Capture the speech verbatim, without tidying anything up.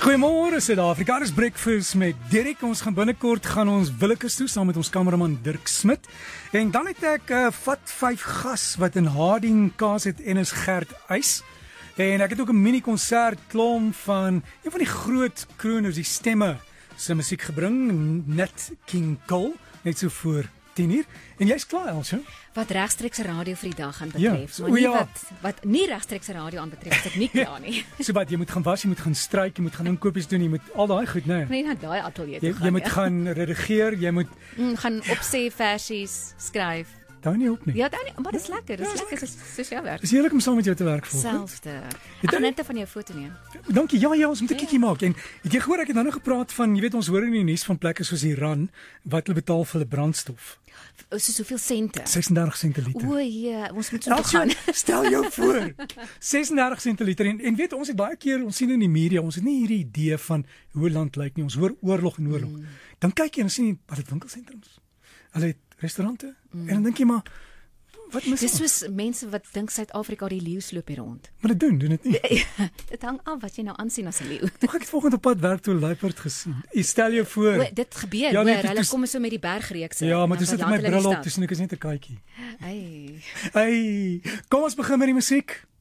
Goeiemôre Suid-Afrika, dis Breakfast met Derek. Ons gaan binnekort gaan ons Willekeurs toe saam met ons kameraman Dirk Smit. En dan het ek uh, vat vyf gas wat in Harding K Z N is Gert Eys. En ek het ook 'n mini konsert klom van een van die groot kroners, die stemme se musiek gebring, Nat King Cole, net so voor tien uur. En jy's klaar, Elsje? Wat regstreekse radio vir die dag aan betref, Ja, maar nie ja. wat wat nie regstreekse radio aan betref, is ek nie klaar nie. So wat, jy moet gaan was, jy moet gaan stryk, jy moet gaan inkopies doen, jy moet al daai goed, né? Nee, na daai ateljee toe Jy, gaan. jy moet ja. gaan redigeer, jy moet Mm, gaan opsê versies skryf. daar nie op nie. Ja, dan, maar dis lekker, dis Ja, lekker soos soos jou werk. Dis heerlik om saam met jou te werk volgens. Selfde. Het Ek gaan jy- net van jou foto neem. Dankie. Ja, ja, ons moet 'n Ja. kikkie maak. En het jy gehoor ek het nou nog gepraat van, jy weet ons hoor in die nuus van plekke soos Iran wat hulle betaal vir hulle brandstof. So soveel sente. sesendertig sente liter. O ja, ons moet so toe Elsje, gaan. stel jou voor. sesendertig sente liter en en weet ons het baie keer ons sien in die media, ons het nie hierdie idee van hoe 'n land lyk nie. Ons hoor oorlog en oorlog. Mm. Dan kyk jy en dan sien jy wat het winkelsentrums. Hulle het restaurante mm. en dan dink jy maar wat mis Dis ons? soos mense wat dink Suid-Afrika die leeu loop hier rond. Maar dit doen, doen dit nie. Dit hang af wat jy nou aansien as 'n leeu. Tog ek het volgende op pad werk toe 'n luiperd gesien. Jy stel jou voor. O, dit gebeur, Ja, ja, nee, hoor, toe- hulle toe- kom so met die bergreekse. Ja, en maar dan toe sit ek land my hulle in die bril op, stad. toe sien ek is net 'n katjie. Hey. Hey, kom ons begin met die musiek.